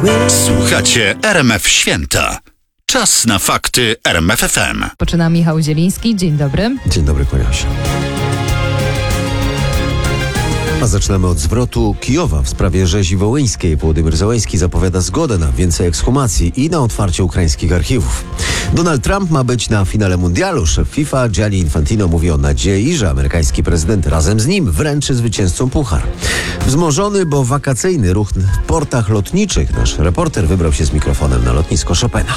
Słuchacie RMF Święta. Czas na fakty RMF FM. Poczyna Michał Zieliński. Dzień dobry. Dzień dobry, kłaniam się. A zaczynamy od zwrotu Kijowa w sprawie rzezi wołyńskiej. Wołodymyr Zełenski zapowiada zgodę na więcej ekshumacji i na otwarcie ukraińskich archiwów. Donald Trump ma być na finale mundialu. Szef FIFA Gianni Infantino mówi o nadziei, że amerykański prezydent razem z nim wręczy zwycięzcom puchar. Wzmożony, bo wakacyjny ruch w portach lotniczych. Nasz reporter wybrał się z mikrofonem na lotnisko Chopina.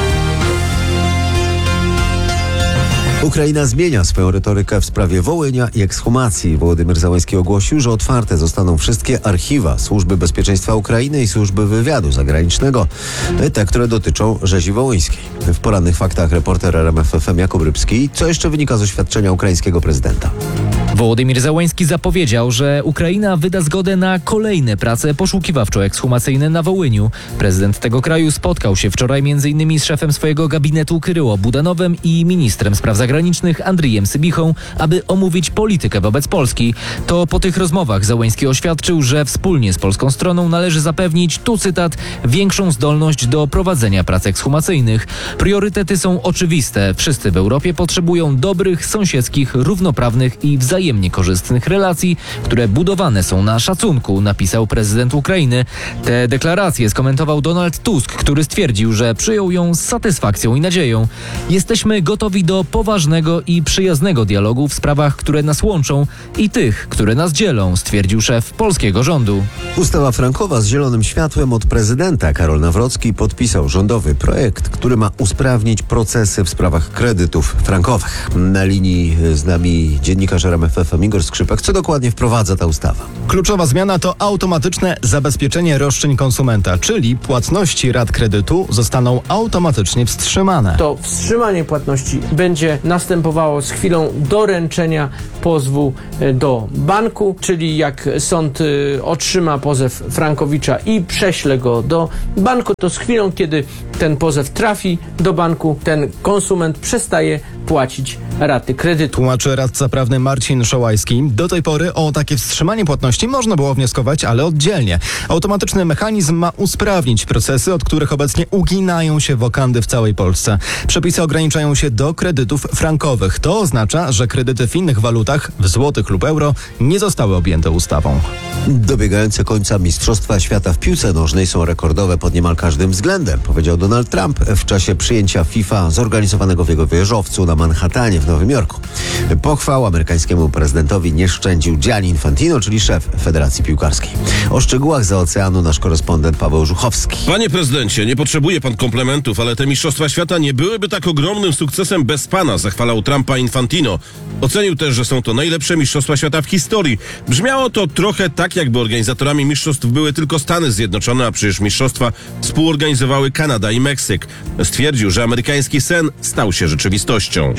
Ukraina zmienia swoją retorykę w sprawie Wołynia i ekshumacji. Wołodymyr Zełenski ogłosił, że otwarte zostaną wszystkie archiwa Służby Bezpieczeństwa Ukrainy i Służby Wywiadu Zagranicznego, te, które dotyczą rzezi wołyńskiej. W porannych faktach reporter RMF FM Jakub Rybski. Co jeszcze wynika z oświadczenia ukraińskiego prezydenta? Wołodymyr Zełenski zapowiedział, że Ukraina wyda zgodę na kolejne prace poszukiwawczo-ekshumacyjne na Wołyniu. Prezydent tego kraju spotkał się wczoraj m.in. z szefem swojego gabinetu Kyryło Budanowem i ministrem spraw zagranicznych Andrijem Sybichą, aby omówić politykę wobec Polski. To po tych rozmowach Zełenski oświadczył, że wspólnie z polską stroną należy zapewnić, tu cytat, większą zdolność do prowadzenia prac ekshumacyjnych. Priorytety są oczywiste. Wszyscy w Europie potrzebują dobrych, sąsiedzkich, równoprawnych i wzajemnie korzystnych relacji, które budowane są na szacunku, napisał prezydent Ukrainy. Te deklaracje skomentował Donald Tusk, który stwierdził, że przyjął ją z satysfakcją i nadzieją. Jesteśmy gotowi do poważnego i przyjaznego dialogu w sprawach, które nas łączą i tych, które nas dzielą, stwierdził szef polskiego rządu. Ustawa frankowa z zielonym światłem od prezydenta. Karol Nawrocki podpisał rządowy projekt, który ma usprawnić procesy w sprawach kredytów frankowych. Na linii z nami dziennikarz RMF FM Igor Skrzypek. Co dokładnie wprowadza ta ustawa? Kluczowa zmiana to automatyczne zabezpieczenie roszczeń konsumenta, czyli płatności rat kredytu zostaną automatycznie wstrzymane. To wstrzymanie płatności będzie następowało z chwilą doręczenia pozwu do banku, czyli jak sąd otrzyma pozew Frankowicza i prześle go do banku, to z chwilą, kiedy ten pozew trafi do banku, ten konsument przestaje płacić raty kredytu. Tłumaczy radca prawny Marcin Szołajski. Do tej pory o takie wstrzymanie płatności można było wnioskować, ale oddzielnie. Automatyczny mechanizm ma usprawnić procesy, od których obecnie uginają się wokandy w całej Polsce. Przepisy ograniczają się do kredytów frankowych. To oznacza, że kredyty w innych walutach, w złotych lub euro, nie zostały objęte ustawą. Dobiegające końca Mistrzostwa Świata w piłce nożnej są rekordowe pod niemal każdym względem, powiedział Donald Trump w czasie przyjęcia FIFA zorganizowanego w jego wieżowcu na Manhattanie w Nowym Jorku. Pochwał amerykańskiemu prezydentowi nie szczędził Gianni Infantino, czyli szef Federacji Piłkarskiej. O szczegółach za oceanu nasz korespondent Paweł Żuchowski. Panie prezydencie, nie potrzebuje pan komplementów, ale te Mistrzostwa Świata nie byłyby tak ogromnym sukcesem bez pana, zachwalał Trumpa Infantino. Ocenił też, że są to najlepsze Mistrzostwa Świata w historii. Brzmiało to trochę tak, jakby organizatorami mistrzostw były tylko Stany Zjednoczone, a przecież mistrzostwa współorganizowały Kanada i Meksyk. Stwierdził, że amerykański sen stał się rzeczywistością.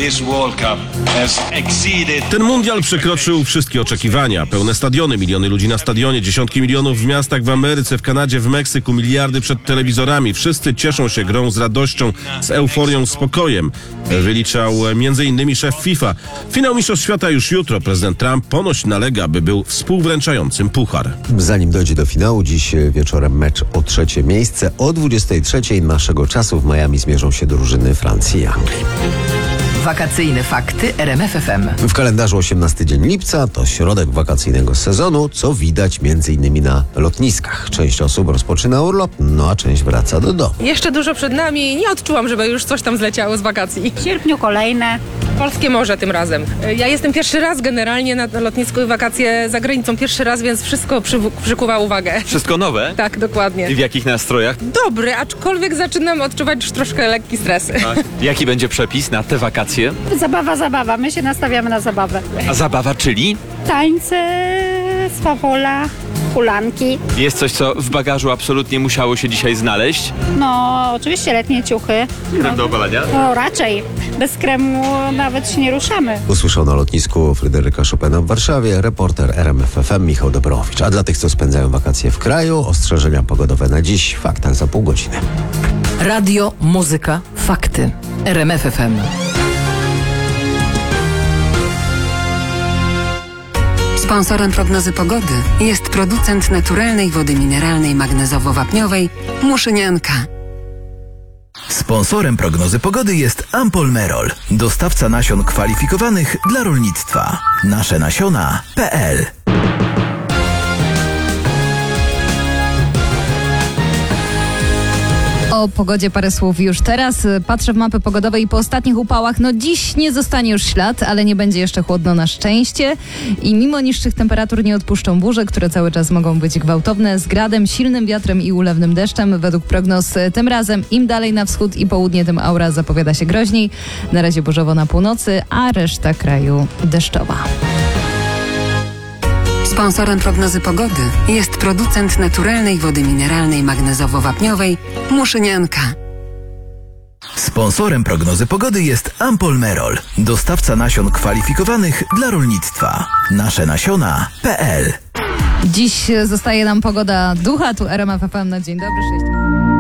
Ten mundial przekroczył wszystkie oczekiwania. Pełne stadiony, miliony ludzi na stadionie, dziesiątki milionów w miastach w Ameryce, w Kanadzie, w Meksyku, miliardy przed telewizorami. Wszyscy cieszą się grą z radością, z euforią, spokojem. Wyliczał m.in. szef FIFA. Finał Mistrzostw Świata już jutro. Prezydent Trump ponoć nalega, by był współwręczającym puchar. Zanim dojdzie do finału, dziś wieczorem mecz o trzecie miejsce. O 23:00 naszego czasu w Miami zmierzą się drużyny Francji i Anglii. Wakacyjne fakty RMF FM. W kalendarzu 18 dzień lipca to środek wakacyjnego sezonu, co widać m.in. na lotniskach. Część osób rozpoczyna urlop, a część wraca do domu. Jeszcze dużo przed nami. Nie odczułam, żeby już coś tam zleciało z wakacji. W sierpniu kolejne. Polskie morze tym razem. Ja jestem pierwszy raz generalnie na lotnisku i wakacje za granicą. Pierwszy raz, więc wszystko przykuwa uwagę. Wszystko nowe? Tak, dokładnie. I w jakich nastrojach? Dobry, aczkolwiek zaczynam odczuwać już troszkę lekki stres. Jaki będzie przepis na te wakacje? Zabawa. My się nastawiamy na zabawę. A zabawa, czyli? Tańce, swawola, hulanki. Jest coś, co w bagażu absolutnie musiało się dzisiaj znaleźć? No, oczywiście letnie ciuchy. Krem do obalania? No, raczej. Bez kremu nawet się nie ruszamy. Usłyszał na lotnisku Fryderyka Chopina w Warszawie reporter RMF FM Michał Dobrowicz. A dla tych, co spędzają wakacje w kraju, ostrzeżenia pogodowe na dziś w faktach za pół godziny. Radio, muzyka, fakty. RMF FM. Sponsorem prognozy pogody jest producent naturalnej wody mineralnej magnezowo-wapniowej Muszynianka. Sponsorem prognozy pogody jest Ampol Merol, dostawca nasion kwalifikowanych dla rolnictwa. Nasze-nasiona.pl. O pogodzie parę słów już teraz. Patrzę w mapy pogodowe i po ostatnich upałach, dziś nie zostanie już ślad, ale nie będzie jeszcze chłodno na szczęście. I mimo niższych temperatur nie odpuszczą burze, które cały czas mogą być gwałtowne, z gradem, silnym wiatrem i ulewnym deszczem. Według prognoz tym razem im dalej na wschód i południe, tym aura zapowiada się groźniej. Na razie burzowo na północy, a reszta kraju deszczowa. Sponsorem prognozy pogody jest producent naturalnej wody mineralnej magnezowo-wapniowej Muszynianka. Sponsorem prognozy pogody jest Ampol Merol, dostawca nasion kwalifikowanych dla rolnictwa. Nasze-nasiona.pl. Dziś zostaje nam pogoda ducha, tu RMF FM na dzień dobry, 6.